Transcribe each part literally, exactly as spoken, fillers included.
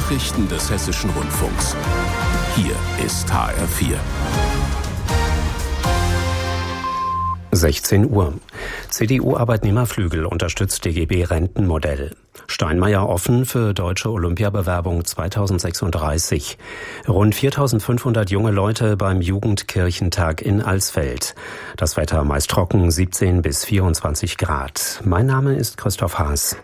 Nachrichten des Hessischen Rundfunks. Hier ist H R vier. sechzehn Uhr. C D U-Arbeitnehmerflügel unterstützt D G B-Rentenmodell. Steinmeier offen für deutsche Olympiabewerbung zweitausendsechsunddreißig. Rund viertausendfünfhundert junge Leute beim Jugendkirchentag in Alsfeld. Das Wetter meist trocken, siebzehn bis vierundzwanzig Grad. Mein Name ist Christoph Haas.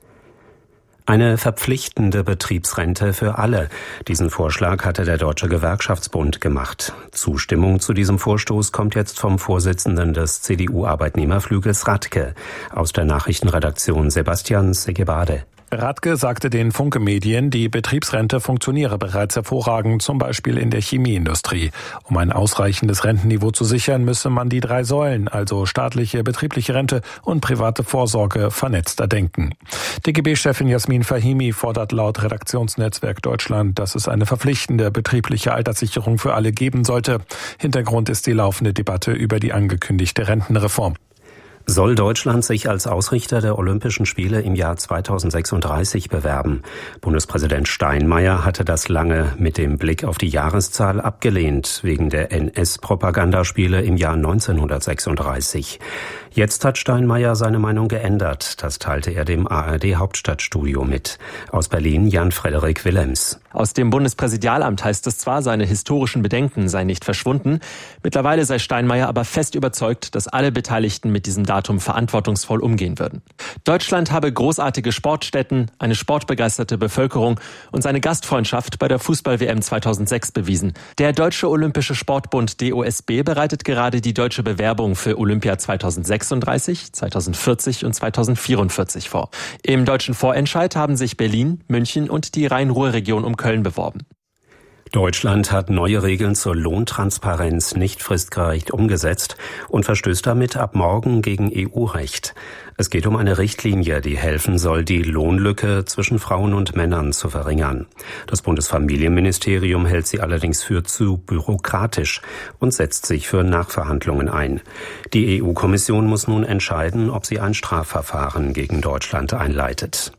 Eine verpflichtende Betriebsrente für alle. Diesen Vorschlag hatte der Deutsche Gewerkschaftsbund gemacht. Zustimmung zu diesem Vorstoß kommt jetzt vom Vorsitzenden des C D U-Arbeitnehmerflügels Radke. Aus der Nachrichtenredaktion Sebastian Segebade. Radke sagte den Funke-Medien, die Betriebsrente funktioniere bereits hervorragend, zum Beispiel in der Chemieindustrie. Um ein ausreichendes Rentenniveau zu sichern, müsse man die drei Säulen, also staatliche, betriebliche Rente und private Vorsorge, vernetzter denken. D G B-Chefin Jasmin Fahimi fordert laut Redaktionsnetzwerk Deutschland, dass es eine verpflichtende betriebliche Alterssicherung für alle geben sollte. Hintergrund ist die laufende Debatte über die angekündigte Rentenreform. Soll Deutschland sich als Ausrichter der Olympischen Spiele im Jahr zweitausendsechsunddreißig bewerben? Bundespräsident Steinmeier hatte das lange mit dem Blick auf die Jahreszahl abgelehnt, wegen der N S-Propagandaspiele im Jahr neunzehnhundertsechsunddreißig. Jetzt hat Steinmeier seine Meinung geändert. Das teilte er dem A R D-Hauptstadtstudio mit. Aus Berlin Jan-Frederik Willems. Aus dem Bundespräsidialamt heißt es zwar, seine historischen Bedenken seien nicht verschwunden. Mittlerweile sei Steinmeier aber fest überzeugt, dass alle Beteiligten mit diesem Datum verantwortungsvoll umgehen würden. Deutschland habe großartige Sportstätten, eine sportbegeisterte Bevölkerung und seine Gastfreundschaft bei der Fußball-W M zweitausendsechs bewiesen. Der Deutsche Olympische Sportbund D O S B bereitet gerade die deutsche Bewerbung für Olympia zweitausendsechsunddreißig, zweitausendvierzig und zweitausendvierundvierzig vor. Im deutschen Vorentscheid haben sich Berlin, München und die Rhein-Ruhr-Region um Köln beworben. Deutschland hat neue Regeln zur Lohntransparenz nicht fristgerecht umgesetzt und verstößt damit ab morgen gegen E U-Recht. Es geht um eine Richtlinie, die helfen soll, die Lohnlücke zwischen Frauen und Männern zu verringern. Das Bundesfamilienministerium hält sie allerdings für zu bürokratisch und setzt sich für Nachverhandlungen ein. Die E U-Kommission muss nun entscheiden, ob sie ein Strafverfahren gegen Deutschland einleitet.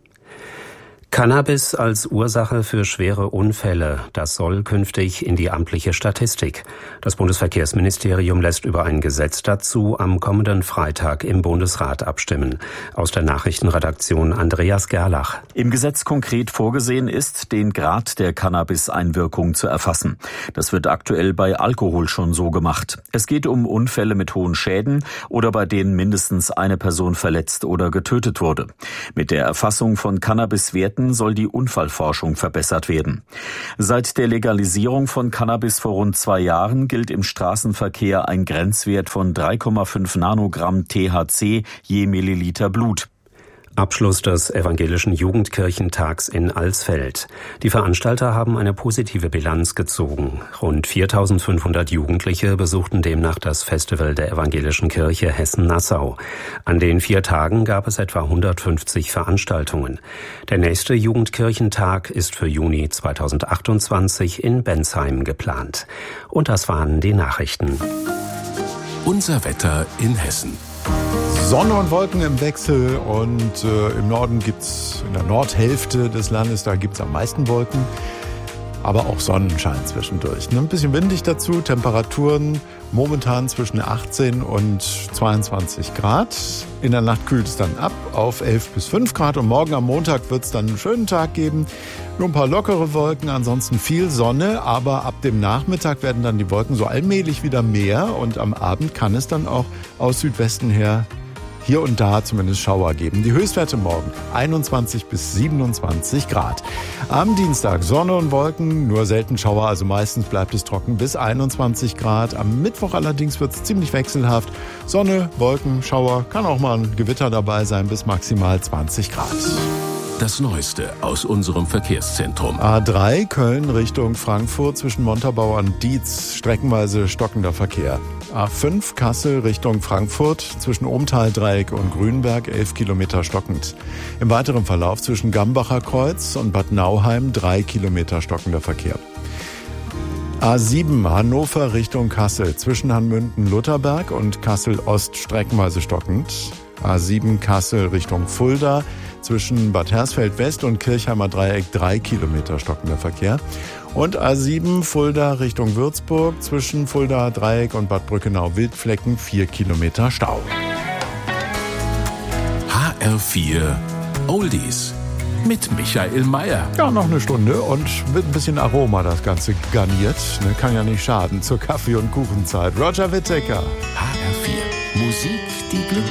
Cannabis als Ursache für schwere Unfälle, das soll künftig in die amtliche Statistik. Das Bundesverkehrsministerium lässt über ein Gesetz dazu am kommenden Freitag im Bundesrat abstimmen. Aus der Nachrichtenredaktion Andreas Gerlach. Im Gesetz konkret vorgesehen ist, den Grad der Cannabis-Einwirkung zu erfassen. Das wird aktuell bei Alkohol schon so gemacht. Es geht um Unfälle mit hohen Schäden oder bei denen mindestens eine Person verletzt oder getötet wurde. Mit der Erfassung von Cannabis-Werten soll die Unfallforschung verbessert werden. Seit der Legalisierung von Cannabis vor rund zwei Jahren gilt im Straßenverkehr ein Grenzwert von drei Komma fünf Nanogramm T H C je Milliliter Blut. Abschluss des Evangelischen Jugendkirchentags in Alsfeld. Die Veranstalter haben eine positive Bilanz gezogen. Rund viertausendfünfhundert Jugendliche besuchten demnach das Festival der Evangelischen Kirche Hessen-Nassau. An den vier Tagen gab es etwa hundertfünfzig Veranstaltungen. Der nächste Jugendkirchentag ist für Juni zweitausendachtundzwanzig in Bensheim geplant. Und das waren die Nachrichten. Unser Wetter in Hessen. Sonne und Wolken im Wechsel und äh, im Norden gibt's in der Nordhälfte des Landes, da gibt's am meisten Wolken, aber auch Sonnenschein zwischendurch. Ein bisschen windig dazu, Temperaturen momentan zwischen achtzehn und zweiundzwanzig Grad. In der Nacht kühlt es dann ab auf elf bis fünf Grad und morgen am Montag wird es dann einen schönen Tag geben. Nur ein paar lockere Wolken, ansonsten viel Sonne, aber ab dem Nachmittag werden dann die Wolken so allmählich wieder mehr und am Abend kann es dann auch aus Südwesten her hier und da zumindest Schauer geben. Die Höchstwerte morgen einundzwanzig bis siebenundzwanzig Grad. Am Dienstag Sonne und Wolken, nur selten Schauer, also meistens bleibt es trocken bis einundzwanzig Grad. Am Mittwoch allerdings wird es ziemlich wechselhaft. Sonne, Wolken, Schauer, kann auch mal ein Gewitter dabei sein bis maximal zwanzig Grad. Das Neueste aus unserem Verkehrszentrum. A drei Köln Richtung Frankfurt zwischen Montabaur und Dietz, streckenweise stockender Verkehr. A fünf Kassel Richtung Frankfurt zwischen Ohmtal-Dreieck und Grünberg elf Kilometer stockend. Im weiteren Verlauf zwischen Gambacher Kreuz und Bad Nauheim drei Kilometer stockender Verkehr. A sieben Hannover Richtung Kassel zwischen Hanmünden-Lutherberg und Kassel-Ost streckenweise stockend. A sieben Kassel Richtung Fulda Zwischen Bad Hersfeld West und Kirchheimer Dreieck drei Kilometer stockender Verkehr. Und A sieben Fulda Richtung Würzburg zwischen Fulda Dreieck und Bad Brückenau-Wildflecken vier Kilometer Stau. H R vier Oldies mit Michael Mayer. Ja, noch eine Stunde und mit ein bisschen Aroma das Ganze garniert. Ne, kann ja nicht schaden zur Kaffee- und Kuchenzeit. Roger Whittaker. H R vier Musik, die Glück